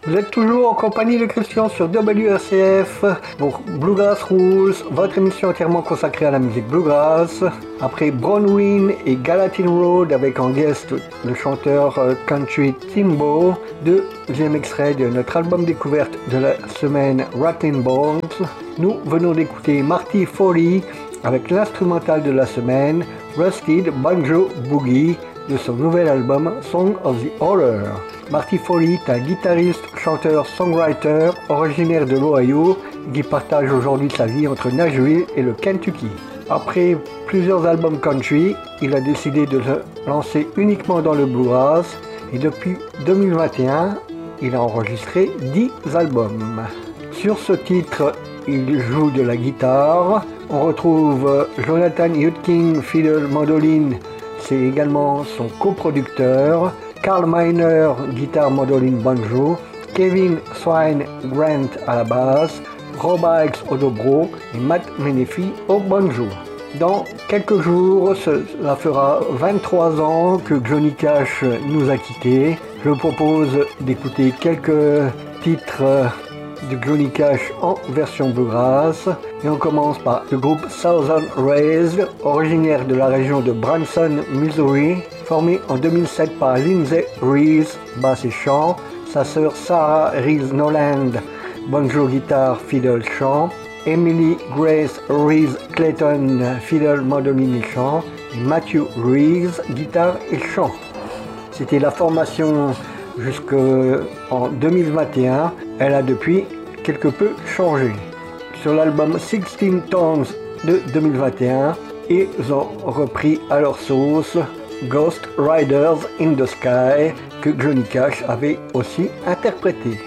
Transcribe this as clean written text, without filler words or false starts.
Vous êtes toujours en compagnie de Christian sur WRCF pour Bluegrass Rules, votre émission entièrement consacrée à la musique bluegrass. Après Bronwyn et Gallatin Road avec en guest le chanteur country Timbo, deuxième extrait de notre album découverte de la semaine Rattlin' Bones. Nous venons d'écouter Marty Foley avec l'instrumental de la semaine Rusted Banjo Boogie de son nouvel album Song of the Horror. Marty Foley est un guitariste, chanteur, songwriter originaire de l'Ohio qui partage aujourd'hui sa vie entre Nashville et le Kentucky. Après plusieurs albums country, il a décidé de se lancer uniquement dans le bluegrass et depuis 2021, il a enregistré 10 albums. Sur ce titre, il joue de la guitare. On retrouve Jonathan Yudkin, fiddle, mandoline, c'est également son coproducteur. Carl Miner, guitare, mandoline, banjo, Kevin Swine Grant à la basse, Rob Hikes au dobro et Matt Menefee au banjo. Dans quelques jours, cela fera 23 ans que Johnny Cash nous a quittés. Je vous propose d'écouter quelques titres de Johnny Cash en version bluegrass. Et on commence par le groupe Southern Raised, originaire de la région de Branson, Missouri, formé en 2007 par Lindsay Reese, basse et chant, sa sœur Sarah Reese Noland, banjo, guitare, fiddle, chant, Emily Grace Reese Clayton, fiddle, mandoline et chant, et Matthew Reese, guitare et chant. C'était la formation jusqu'en 2021. Elle a depuis quelque peu changé. Sur l'album 16 Tones de 2021, ils ont repris à leur sauce Ghost Riders in the Sky que Johnny Cash avait aussi interprété.